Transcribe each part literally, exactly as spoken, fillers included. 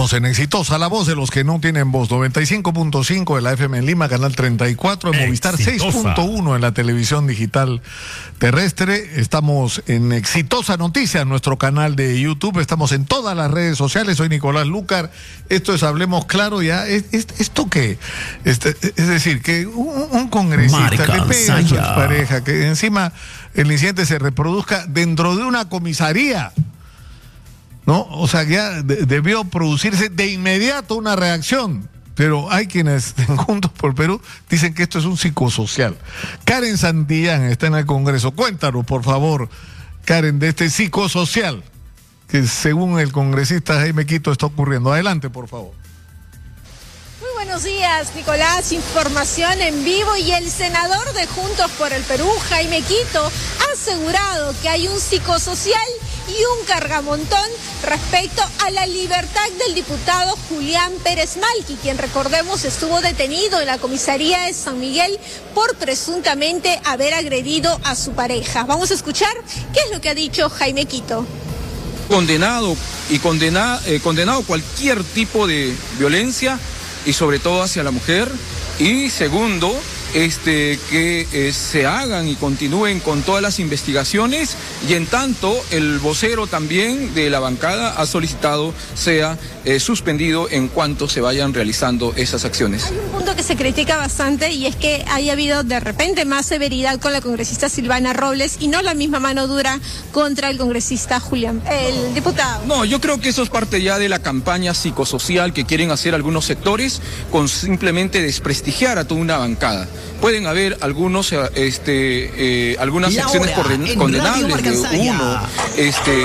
Estamos en Exitosa, la voz de los que no tienen voz. noventa y cinco punto cinco de la F M en Lima, canal treinta y cuatro, en Movistar seis punto uno en la televisión digital terrestre. Estamos en Exitosa Noticias, nuestro canal de YouTube. Estamos en todas las redes sociales. Soy Nicolás Lucar. Esto es Hablemos Claro ya. ¿Es, es, ¿Esto qué? Este, es decir, que un, un congresista Marica, le pega a su pareja, que encima el incidente se reproduzca dentro de una comisaría, ¿no? O sea, ya de, debió producirse de inmediato una reacción, pero hay quienes Juntos por Perú dicen que esto es un psicosocial. Karen Santillán está en el Congreso. Cuéntanos, por favor, Karen, de este psicosocial que según el congresista Jaime Quito está ocurriendo. Adelante, por favor. Muy buenos días, Nicolás. Información en vivo. Y el senador de Juntos por el Perú, Jaime Quito, ha asegurado que hay un psicosocial y un cargamontón respecto a la libertad del diputado Julián Pérez Malqui, quien, recordemos, estuvo detenido en la comisaría de San Miguel por presuntamente haber agredido a su pareja. Vamos a escuchar qué es lo que ha dicho Jaime Quito. Condenado y condena, eh, condenado cualquier tipo de violencia y sobre todo hacia la mujer. Y segundo, este, que eh, se hagan y continúen con todas las investigaciones, y en tanto el vocero también de la bancada ha solicitado sea eh, suspendido en cuanto se vayan realizando esas acciones. Hay un punto que se critica bastante y es que haya habido de repente más severidad con la congresista Silvana Robles y no la misma mano dura contra el congresista Julián, el diputado. No, yo creo que eso es parte ya de la campaña psicosocial que quieren hacer algunos sectores con simplemente desprestigiar a toda una bancada. Pueden haber algunos, este, eh, algunas y acciones ahora, condenables de uno, este,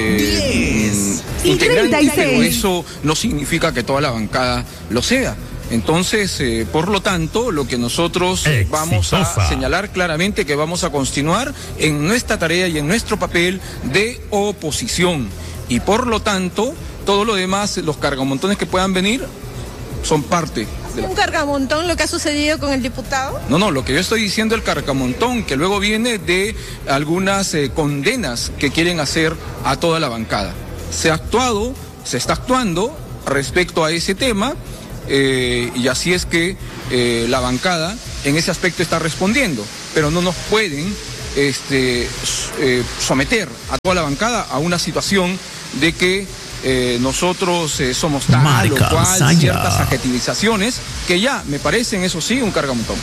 eh, integrante, pero eso no significa que toda la bancada lo sea. Entonces, eh, por lo tanto, lo que nosotros Exitosa. vamos a señalar claramente que vamos a continuar en nuestra tarea y en nuestro papel de oposición. Y por lo tanto, todo lo demás, los cargamontones que puedan venir, son parte. ¿Es un cargamontón lo que ha sucedido con el diputado? No, no, lo que yo estoy diciendo, el cargamontón, que luego viene de algunas eh, condenas que quieren hacer a toda la bancada. Se ha actuado, se está actuando respecto a ese tema, eh, y así es que eh, la bancada en ese aspecto está respondiendo, pero no nos pueden este, eh, someter a toda la bancada a una situación de que Eh, nosotros eh, somos tal Marica, o cual, saya. ciertas adjetivizaciones que ya me parecen, eso sí, un cargamontón.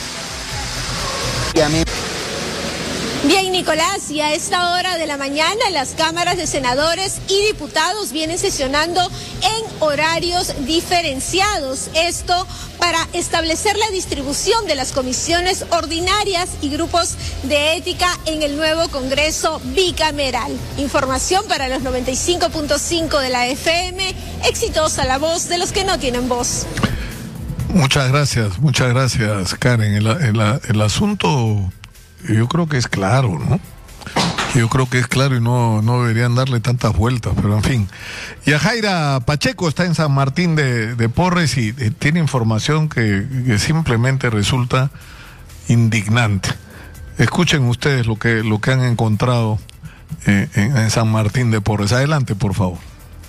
Bien, Nicolás, y a esta hora de la mañana las cámaras de senadores y diputados vienen sesionando en horarios diferenciados. Esto para establecer la distribución de las comisiones ordinarias y grupos de ética en el nuevo Congreso bicameral. Información para los noventa y cinco punto cinco de la F M. Exitosa, la voz de los que no tienen voz. Muchas gracias, muchas gracias, Karen. El, el, el asunto, yo creo que es claro, ¿no? Yo creo que es claro y no, no deberían darle tantas vueltas, pero en fin. Yajaira Pacheco está en San Martín de, de Porres y eh, tiene información que, que simplemente resulta indignante. Escuchen ustedes lo que, lo que han encontrado eh, en, en San Martín de Porres. Adelante, por favor.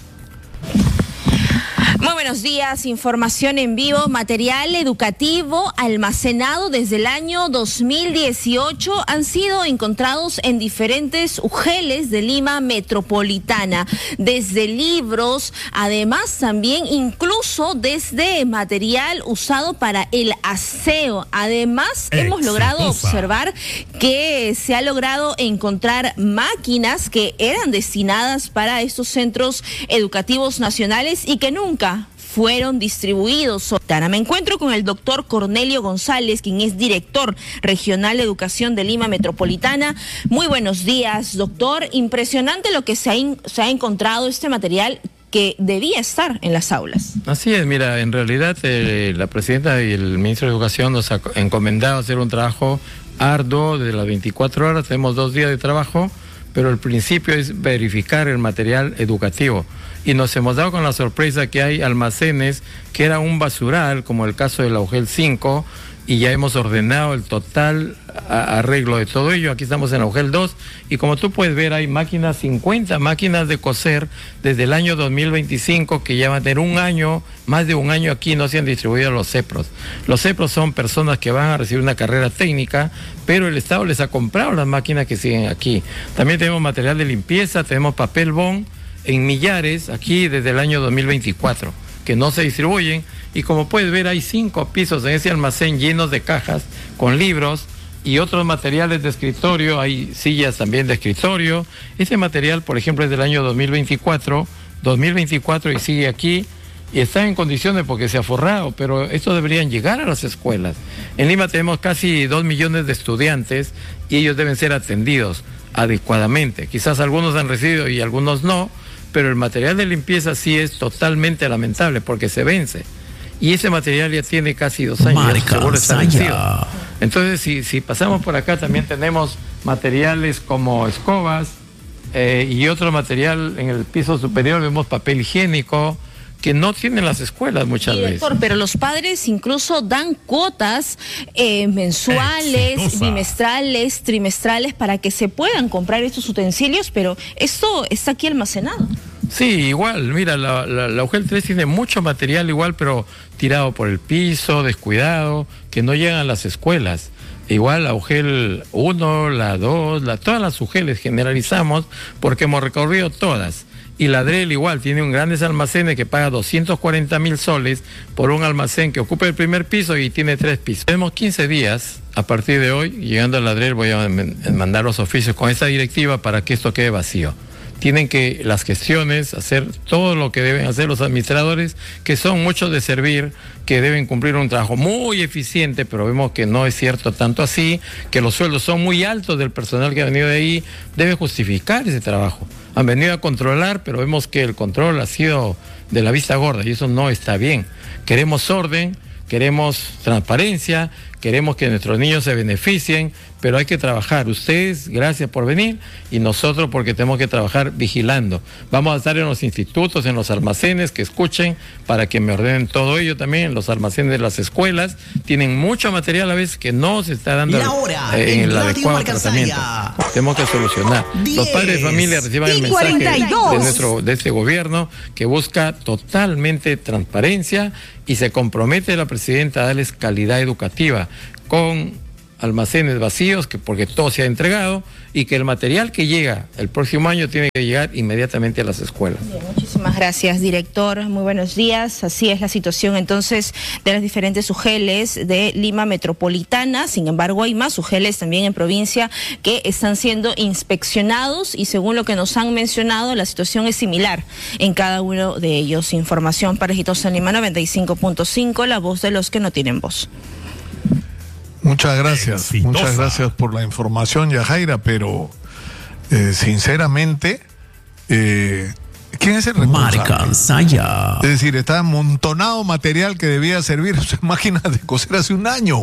Muy buenos días, información en vivo. Material educativo almacenado desde el año dos mil dieciocho han sido encontrados en diferentes ujeles de Lima metropolitana, desde libros, además también incluso desde material usado para el aseo. Además, Exitosa. hemos logrado observar que se ha logrado encontrar máquinas que eran destinadas para estos centros educativos nacionales y que nunca fueron distribuidos. Me encuentro con el doctor Cornelio González, quien es director regional de educación de Lima Metropolitana. Muy buenos días, doctor. Impresionante lo que se ha, se ha encontrado, este material que debía estar en las aulas. Así es, mira, en realidad eh, la presidenta y el ministro de Educación nos ha encomendado hacer un trabajo arduo de las veinticuatro horas. Tenemos dos días de trabajo, pero el principio es verificar el material educativo. Y nos hemos dado con la sorpresa que hay almacenes que era un basural, como el caso del Augel cinco, y ya hemos ordenado el total arreglo de todo ello. Aquí estamos en Augel dos y como tú puedes ver hay máquinas, cincuenta máquinas de coser desde el año dos mil veinticinco que ya van a tener un año, más de un año aquí no se han distribuido los CEPROS. Los CEPROS son personas que van a recibir una carrera técnica, pero el Estado les ha comprado las máquinas que siguen aquí. También tenemos material de limpieza, tenemos papel bond en millares aquí desde el año dos mil veinticuatro que no se distribuyen, y como puedes ver hay cinco pisos en ese almacén llenos de cajas con libros y otros materiales de escritorio, hay sillas también de escritorio. Ese material, por ejemplo, es del año dos mil veinticuatro y sigue aquí y está en condiciones porque se ha forrado, pero estos deberían llegar a las escuelas. En Lima tenemos casi dos millones de estudiantes y ellos deben ser atendidos adecuadamente. Quizás algunos han recibido y algunos no, pero el material de limpieza sí es totalmente lamentable porque se vence. Y ese material ya tiene casi dos años. Marca, seguro está vencido. Entonces, si, si pasamos por acá, también tenemos materiales como escobas eh, y otro material en el piso superior. Vemos papel higiénico que no tienen las escuelas muchas sí, veces. Doctor, pero los padres incluso dan cuotas eh, mensuales, Exitosa. bimestrales, trimestrales para que se puedan comprar estos utensilios, pero esto está aquí almacenado. Sí, igual, mira, la, la, la Augel tres tiene mucho material igual, pero tirado por el piso, descuidado, que no llegan a las escuelas. Igual la Augel uno, la dos, la, todas las Augeles generalizamos porque hemos recorrido todas. Y la Drel igual tiene un grandes almacenes que paga doscientos cuarenta mil soles por un almacén que ocupa el primer piso y tiene tres pisos. Tenemos quince días a partir de hoy, llegando a la Drel voy a mandar los oficios con esta directiva para que esto quede vacío. Tienen que las gestiones, hacer todo lo que deben hacer los administradores, que son muchos de servir, que deben cumplir un trabajo muy eficiente, pero vemos que no es cierto tanto así, que los sueldos son muy altos del personal que ha venido de ahí, debe justificar ese trabajo. Han venido a controlar, pero vemos que el control ha sido de la vista gorda y eso no está bien. Queremos orden, queremos transparencia, queremos que nuestros niños se beneficien, pero hay que trabajar. Ustedes, gracias por venir, y nosotros porque tenemos que trabajar vigilando. Vamos a estar en los institutos, en los almacenes, que escuchen para que me ordenen todo ello también. Los almacenes de las escuelas tienen mucho material a veces que no se está dando hora, eh, en en el adecuado tratamiento. Tenemos que solucionar. diez, Los padres de familia reciban el mensaje cuarenta y dos. de nuestro de este gobierno que busca totalmente transparencia y se compromete la presidenta a darles calidad educativa con almacenes vacíos, que porque todo se ha entregado, y que el material que llega el próximo año tiene que llegar inmediatamente a las escuelas. Bien, muchísimas gracias, director. Muy buenos días. Así es la situación entonces de las diferentes UGELes de Lima Metropolitana. Sin embargo, hay más UGELes también en provincia que están siendo inspeccionados y según lo que nos han mencionado, la situación es similar en cada uno de ellos. Información para Exitosa Lima noventa y cinco punto cinco, la voz de los que no tienen voz. Muchas gracias, Exitosa. muchas gracias por la información, Yajaira, pero eh, sinceramente, eh, ¿quién es el responsable? Marca Saya. Es decir, está amontonado material que debía servir a sus máquinas de coser hace un año.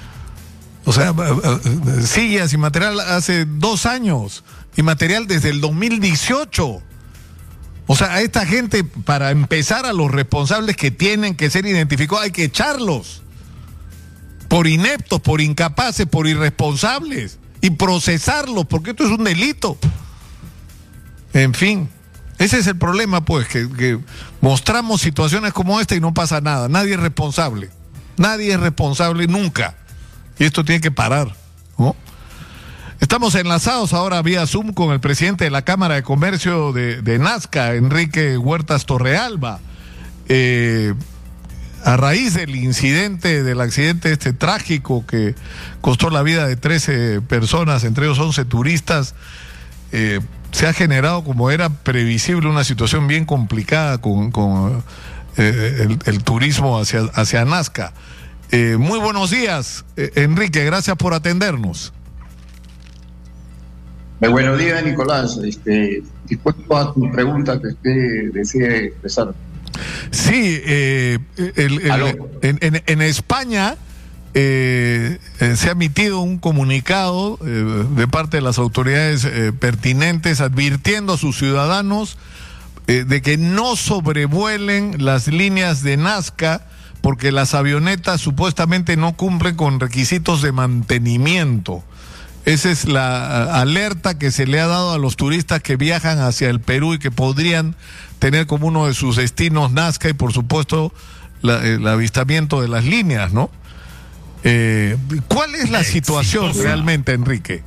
O sea, sillas y material hace dos años y material desde el dos mil dieciocho. O sea, a esta gente, para empezar, a los responsables que tienen que ser identificados, hay que echarlos. Por ineptos, por incapaces, por irresponsables. Y procesarlos, porque esto es un delito. En fin, ese es el problema, pues, que, que mostramos situaciones como esta y no pasa nada. Nadie es responsable. Nadie es responsable nunca. Y esto tiene que parar, ¿no? Estamos enlazados ahora vía Zoom con el presidente de la Cámara de Comercio de, de Nazca, Enrique Huertas Torrealba. Eh... A raíz del incidente, del accidente este trágico que costó la vida de trece personas, entre ellos once turistas, eh, se ha generado, como era previsible, una situación bien complicada con, con eh, el, el turismo hacia, hacia Nazca. Eh, muy buenos días, eh, Enrique, gracias por atendernos. Muy buenos días, Nicolás. Este, dispuesto a tu pregunta que usted desee expresar. Sí, eh, el, el, en, en, en España eh, eh, se ha emitido un comunicado eh, de parte de las autoridades eh, pertinentes advirtiendo a sus ciudadanos eh, de que no sobrevuelen las líneas de Nazca porque las avionetas supuestamente no cumplen con requisitos de mantenimiento. Esa es la alerta que se le ha dado a los turistas que viajan hacia el Perú y que podrían tener como uno de sus destinos Nazca y por supuesto la, el avistamiento de las líneas, ¿no? Eh, ¿Cuál es la situación realmente, Enrique?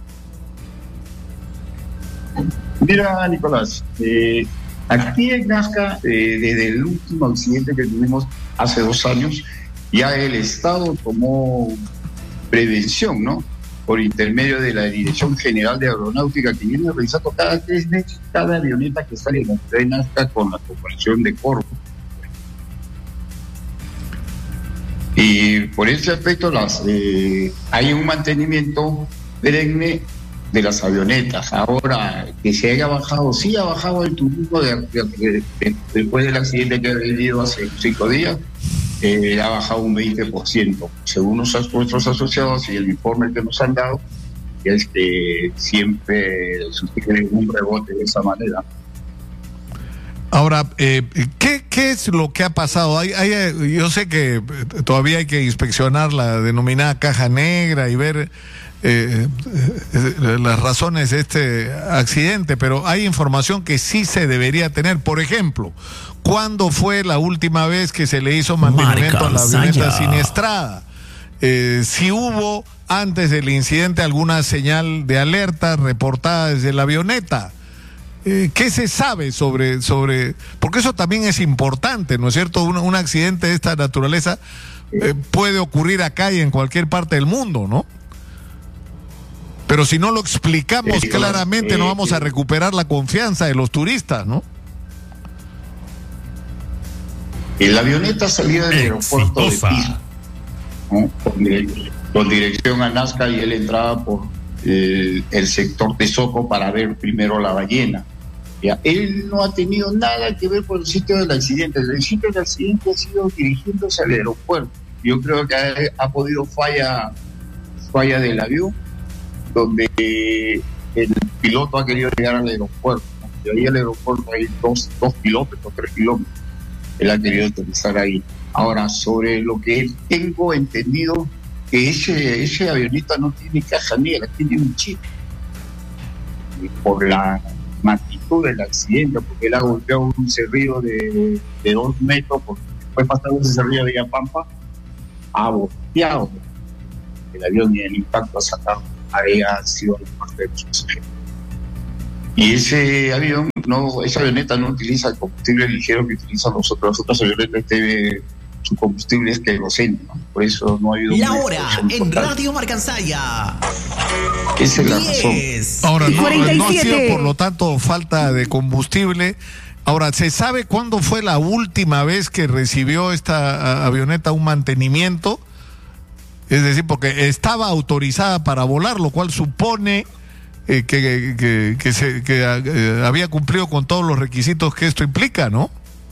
Mira, Nicolás, eh, aquí en Nazca, eh, desde el último accidente que tuvimos hace dos años, ya el Estado tomó prevención, ¿no? Por intermedio de la Dirección General de Aeronáutica, que viene revisando cada tres meses cada avioneta que sale de Nazca con la Corporación de Corvo. Y por ese aspecto las, eh, hay un mantenimiento perenne de las avionetas. Ahora, que se haya bajado, sí ha bajado el turismo de, de, de, de, después del accidente que ha venido hace cinco días, eh, ha bajado un veinte por ciento. Según nuestros asociados y el informe que nos han dado, es que siempre sugiere un rebote de esa manera. Ahora, eh, ¿qué, ¿qué es lo que ha pasado? Hay, hay, yo sé que todavía hay que inspeccionar la denominada caja negra y ver eh, eh, las razones de este accidente, pero hay información que sí se debería tener. Por ejemplo, ¿cuándo fue la última vez que se le hizo mantenimiento a la avioneta siniestrada? Eh, si hubo antes del incidente alguna señal de alerta reportada desde la avioneta. Eh, ¿Qué se sabe sobre, sobre, porque eso también es importante, ¿no es cierto? Un, un accidente de esta naturaleza eh, puede ocurrir acá y en cualquier parte del mundo, ¿no? Pero si no lo explicamos sí, claramente, eh, no vamos sí. a recuperar la confianza de los turistas, ¿no? La avioneta salió del aeropuerto de Pisco, ¿no? con, direc- con dirección a Nazca, y él entraba por el, el sector de Soco para ver primero la ballena. Ya, él no ha tenido nada que ver con el sitio del accidente. El sitio del accidente ha sido dirigiéndose al aeropuerto. Yo creo que ha, ha podido falla, falla del avión, donde el piloto ha querido llegar al aeropuerto, ¿no? Y ahí al aeropuerto hay dos, dos kilómetros, tres kilómetros. Él ha querido aterrizar ahí. Ahora, sobre lo que tengo entendido, que ese, ese avioneta no tiene caja negra, tiene un chip. Y por la magnitud del accidente, porque él ha golpeado un cerrillo de, de dos metros, porque después pasado ese cerrillo de Yapampa, ha volteado el avión y el impacto ha sacado, ha sido la parte de los pasajeros. Y ese avión, no, esa avioneta no utiliza el combustible ligero que utilizan los otros, las otras avionetas. Debe, su combustible es queroseno, ¿no? Por eso no ha habido. La hora en Radio Marcansaya. Esa es la razón. Ahora, no, no ha sido por lo tanto falta de combustible. Ahora, ¿se sabe cuándo fue la última vez que recibió esta avioneta un mantenimiento? Es decir, porque estaba autorizada para volar, lo cual supone eh, que, que, que, se, que eh, había cumplido con todos los requisitos que esto implica, ¿no?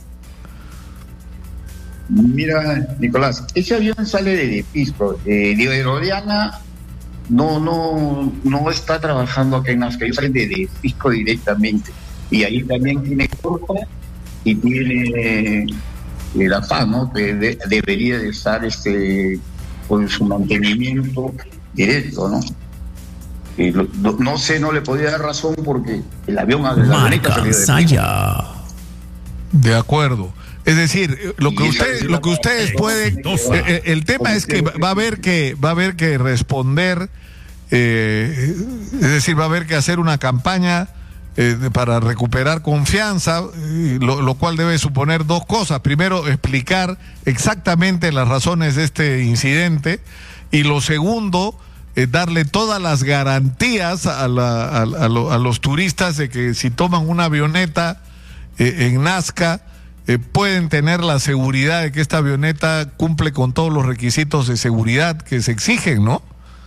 Mira, Nicolás, ese avión sale de Pisco, eh, de Aerodiana. No, no, no está trabajando acá en Nazca, ellos salen de, de Pisco directamente. Y ahí también tiene corta y tiene eh, la P A, ¿no? Que de, debería de estar este con su mantenimiento directo, ¿no? Eh, lo, no, no sé, no le podía dar razón porque el avión a la avioneta salió de Pisco. De acuerdo. Es decir, lo que ustedes, lo que ustedes pueden, eh, el tema es que va a haber que, va a haber que responder, eh, es decir, va a haber que hacer una campaña eh, para recuperar confianza, lo, lo cual debe suponer dos cosas. Primero, explicar exactamente las razones de este incidente, y lo segundo, eh, darle todas las garantías a, la, a, a, lo, a los turistas de que si toman una avioneta eh, en Nazca, Eh, pueden tener la seguridad de que esta avioneta cumple con todos los requisitos de seguridad que se exigen, ¿no?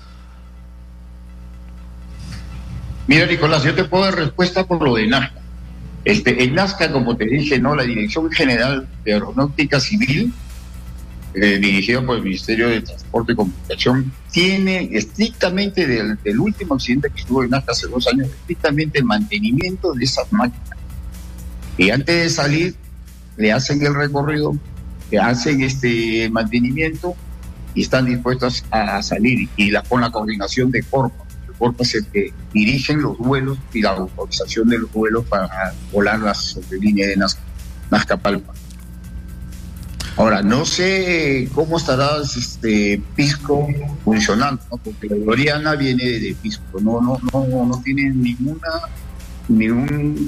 Mira, Nicolás, yo te puedo dar respuesta por lo de Nazca. Este, en Nazca, como te dije, no, la Dirección General de Aeronáutica Civil, eh, dirigida por el Ministerio de Transporte y Comunicación, tiene estrictamente del, del último accidente que estuvo en Nazca hace dos años, estrictamente el mantenimiento de esas máquinas. Y antes de salir, le hacen el recorrido, que hacen este mantenimiento y están dispuestos a, a salir, y la, con la coordinación de Corpa. El Corpa es el que dirigen los vuelos y la autorización de los vuelos para volar las líneas de Nazca, Nazca-Palma. Ahora, no sé cómo estará este Pisco funcionando, ¿no? Porque la Gloriana viene de Pisco, no, no, no, no tiene ninguna, ningún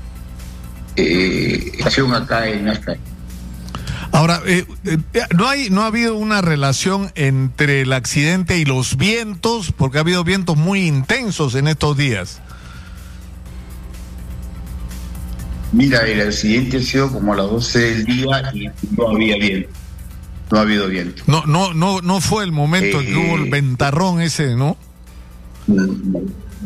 eh, estación acá en Nazca. Ahora, eh, eh, ¿no hay, no ha habido una relación entre el accidente y los vientos? Porque ha habido vientos muy intensos en estos días. Mira, el accidente ha sido como a las doce del día y no había viento. No ha habido viento. No, no, no, no fue el momento eh, en que hubo el ventarrón ese, ¿no? No, no.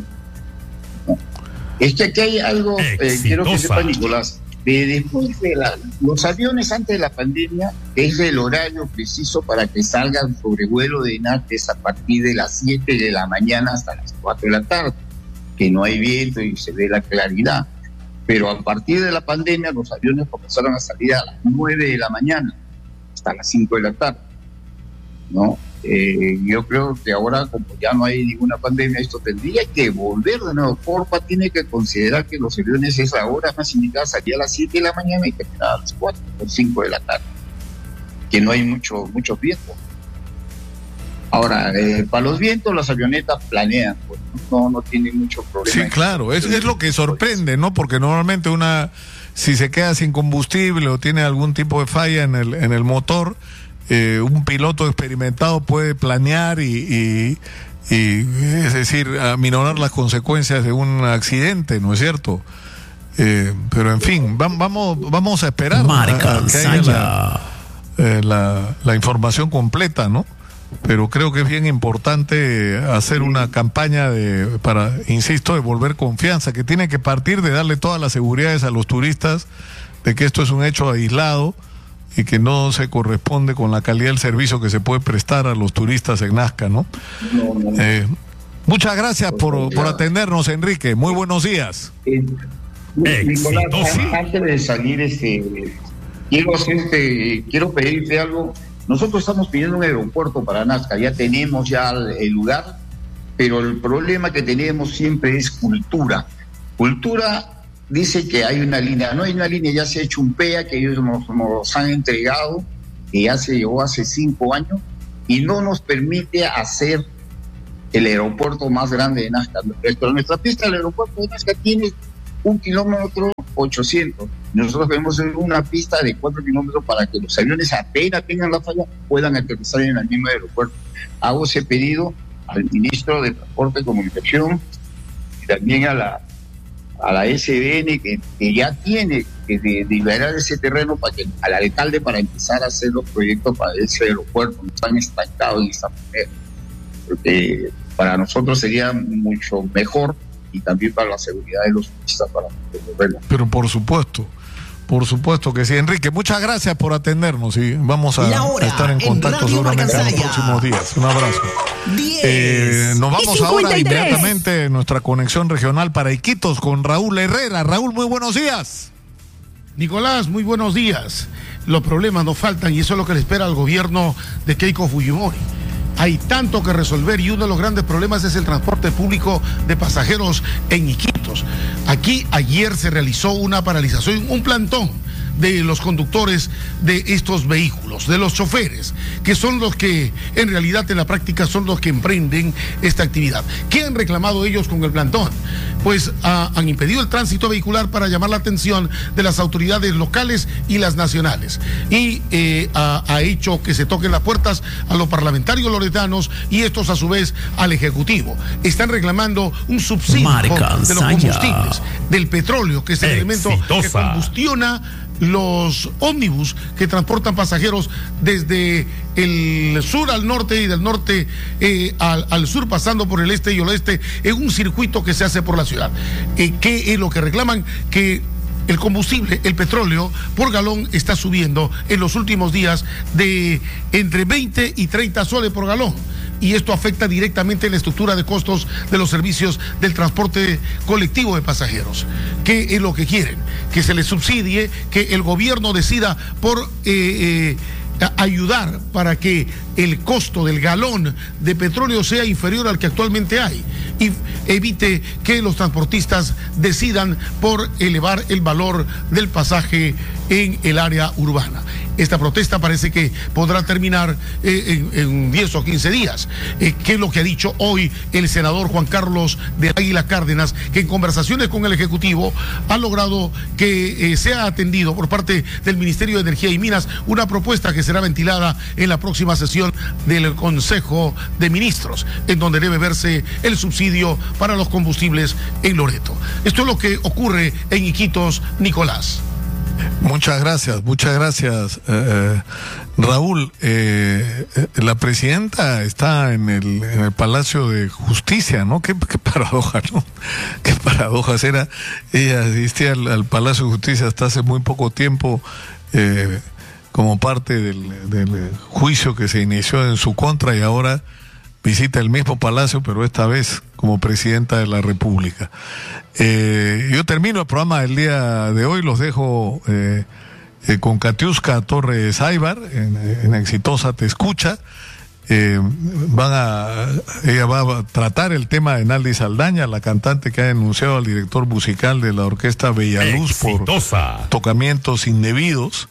Es que aquí hay algo, eh, quiero que sepa, Nicolás. De después de la, los aviones antes de la pandemia es el horario preciso para que salgan sobrevuelo de Nápoles a partir de las siete de la mañana hasta las cuatro de la tarde, que no hay viento y se ve la claridad. Pero a partir de la pandemia los aviones comenzaron a salir a las nueve de la mañana hasta las cinco de la tarde, ¿no? Eh, yo creo que ahora, como ya no hay ninguna pandemia, esto tendría que volver de nuevo. Corpa tiene que considerar que los aviones es la hora más indicada, salir a las siete de la mañana y terminar a las cuatro o cinco de la tarde, que no hay mucho, muchos vientos. Ahora, eh, para los vientos las avionetas planean, pues, no, no tienen mucho problema. Sí, claro, es, es lo que sorprende, ¿no? Porque normalmente una, si se queda sin combustible o tiene algún tipo de falla en el, en el motor, Eh, un piloto experimentado puede planear y, y, y es decir, aminorar las consecuencias de un accidente, ¿no es cierto? Eh, pero en fin, va, vamos vamos a esperar a, a que haya la, eh, la, la información completa, ¿no? Pero creo que es bien importante hacer una campaña de, para, insisto, devolver confianza, que tiene que partir de darle todas las seguridades a los turistas de que esto es un hecho aislado y que no se corresponde con la calidad del servicio que se puede prestar a los turistas en Nazca, ¿no? no, no. Eh, muchas gracias por, por atendernos, Enrique. Muy buenos días. Eh, Nicolás, antes de salir, este, quiero, hacerte, quiero pedirte algo. Nosotros estamos pidiendo un aeropuerto para Nazca, ya tenemos ya el lugar, pero el problema que tenemos siempre es cultura. Cultura dice que hay una línea, no hay una línea, ya se ha hecho un P E A que ellos nos, nos han entregado, que ya se llevó hace cinco años, y no nos permite hacer el aeropuerto más grande de Nazca. Nuestra, nuestra pista del aeropuerto de Nazca tiene un kilómetro ochocientos. Nosotros queremos hacer una pista de cuatro kilómetros para que los aviones, apenas tengan la falla, puedan aterrizar en el mismo aeropuerto. Hago ese pedido al ministro de Transporte y Comunicación y también a la a la S B N, que, que ya tiene que de, de liberar ese terreno para que al alcalde para empezar a hacer los proyectos para ese aeropuerto. No están estancados en esta manera, porque para nosotros sería mucho mejor y también para la seguridad de los turistas, para los. Pero por supuesto, por supuesto que sí. Enrique, muchas gracias por atendernos y vamos a, a estar en contacto en seguramente en los próximos días. Un abrazo. Eh, nos vamos ahora inmediatamente a nuestra conexión regional para Iquitos con Raúl Herrera. Raúl, muy buenos días. Nicolás, muy buenos días. Los problemas no faltan y eso es lo que le espera al gobierno de Keiko Fujimori. Hay tanto que resolver y uno de los grandes problemas es el transporte público de pasajeros en Iquitos. Aquí ayer se realizó una paralización, un plantón de los conductores de estos vehículos, de los choferes, que son los que en realidad en la práctica son los que emprenden esta actividad. ¿Qué han reclamado ellos con el plantón? Pues ah, han impedido el tránsito vehicular para llamar la atención de las autoridades locales y las nacionales, y eh, ha, ha hecho que se toquen las puertas a los parlamentarios loretanos y estos a su vez al Ejecutivo. Están reclamando un subsidio de los combustibles, del petróleo, que es el elemento que combustiona los ómnibus que transportan pasajeros desde el sur al norte y del norte eh, al, al sur, pasando por el este y oeste, en un circuito que se hace por la ciudad. Eh, ¿Qué es lo que reclaman? Que el combustible, el petróleo por galón está subiendo en los últimos días de entre veinte y treinta soles por galón. y esto afecta directamente la estructura de costos de los servicios del transporte colectivo de pasajeros. ¿Qué es lo que quieren? Que se les subsidie, que el gobierno decida por eh, eh, ayudar para que el costo del galón de petróleo sea inferior al que actualmente hay y evite que los transportistas decidan por elevar el valor del pasaje en el área urbana. Esta protesta parece que podrá terminar eh, en, en diez o quince días, eh, que es lo que ha dicho hoy el senador Juan Carlos de Águila Cárdenas, que en conversaciones con el Ejecutivo ha logrado que eh, sea atendido por parte del Ministerio de Energía y Minas una propuesta que será ventilada en la próxima sesión del Consejo de Ministros, en donde debe verse el subsidio para los combustibles en Loreto. Esto es lo que ocurre en Iquitos, Nicolás. Muchas gracias, muchas gracias, eh, Raúl. Eh, la presidenta está en el, en el Palacio de Justicia, ¿no? Qué, qué paradoja, ¿no? Qué paradoja será. Ella asistía al, al Palacio de Justicia hasta hace muy poco tiempo, eh, como parte del, del juicio que se inició en su contra, y ahora visita el mismo palacio, pero esta vez como presidenta de la República. Eh, yo termino el programa del día de hoy, los dejo eh, eh, con Katiuska Torres Aybar, en, en Exitosa Te Escucha. Eh, van a, ella va a tratar el tema de Naldi Saldaña, la cantante que ha denunciado al director musical de la orquesta Bellaluz Exitosa por tocamientos indebidos.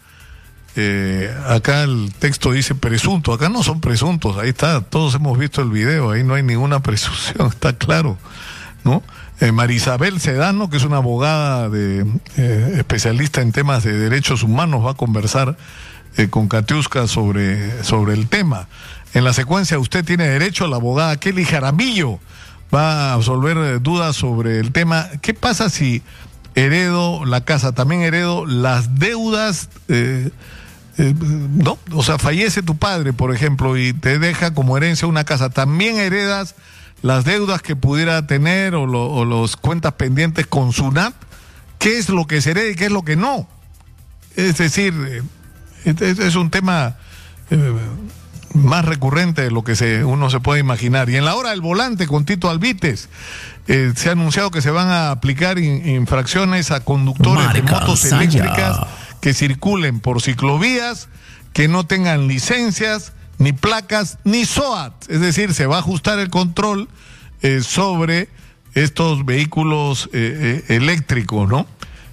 Eh, acá el texto dice presunto, acá no son presuntos, ahí está, todos hemos visto el video, ahí no hay ninguna presunción, está claro, ¿no? Eh, Marisabel Sedano, que es una abogada de, eh, especialista en temas de derechos humanos, va a conversar eh, con Katiuska sobre, sobre el tema. En la secuencia, Usted Tiene Derecho, la abogada Kelly Jaramillo va a absolver eh, dudas sobre el tema. ¿Qué pasa si heredo la casa, también heredo las deudas? Eh, Eh, no, o sea, fallece tu padre, por ejemplo, y te deja como herencia una casa, ¿también heredas las deudas que pudiera tener o, lo, o los cuentas pendientes con SUNAT? ¿Qué es lo que se hereda y qué es lo que no? Es decir, eh, es, es un tema eh, más recurrente de lo que se, uno se puede imaginar. Y en la hora del volante con Tito Albites, eh, se ha anunciado que se van a aplicar in, infracciones a conductores de motos eléctricas que circulen por ciclovías, que no tengan licencias, ni placas, ni S O A T. Es decir, se va a ajustar el control eh, sobre estos vehículos eh, eh, eléctricos, ¿no?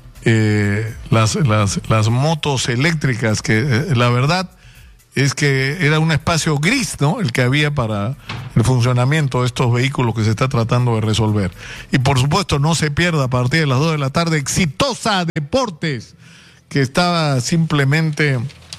Eh, las, las, las motos eléctricas, que eh, la verdad es que era un espacio gris, ¿no? El que había para el funcionamiento de estos vehículos que se está tratando de resolver. Y por supuesto, no se pierda a partir de las dos de la tarde, Exitosa Deportes, que estaba simplemente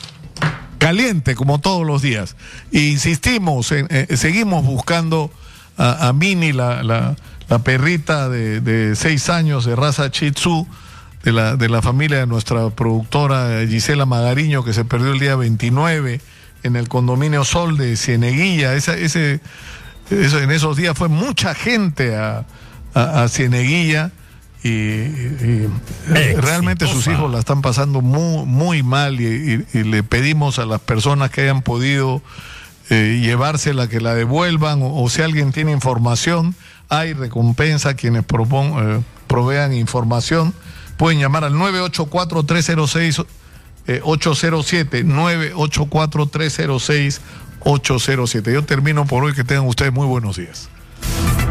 caliente como todos los días. E insistimos, en, eh, seguimos buscando a, a Mini, la, la, la perrita de, de seis años de raza Shih Tzu, de la, de la familia de nuestra productora Gisela Magariño, que se perdió el día veintinueve en el condominio Sol de Cieneguilla. Esa, ese, eso, en esos días fue mucha gente a, a, a Cieneguilla. Y, y, y realmente sus hijos la están pasando muy, muy mal y, y, y le pedimos a las personas que hayan podido eh, llevársela que la devuelvan, o, o si alguien tiene información, hay recompensa a quienes propon, eh, provean información. Pueden llamar al nueve ocho cuatro, tres cero seis, ocho cero siete, nueve ocho cuatro, tres cero seis, ocho cero siete. Yo termino por hoy, que tengan ustedes muy buenos días.